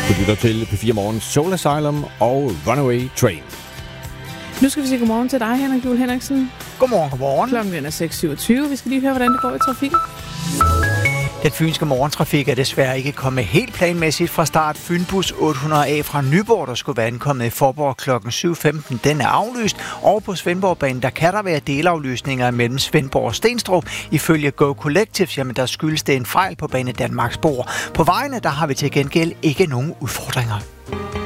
Du lytter til P4 Morgens Soul Asylum og Runaway Train. Nu skal vi sige godmorgen til dig, Henrik Juhl Henriksen. Godmorgen. Klokken er 6.27. Vi skal lige høre, hvordan det går i trafikken. Den fynske morgentrafik er desværre ikke kommet helt planmæssigt fra start. Fynbus 800A fra Nyborg, der skulle være ankommet i Faaborg klokken 7.15, den er aflyst. Og på Svendborgbanen, der kan der være delaflysninger mellem Svendborg og Stenstrup. Ifølge Go Collective, jamen der skyldes det en fejl på Bane Danmarks spor. På vejene, der har vi til gengæld ikke nogen udfordringer.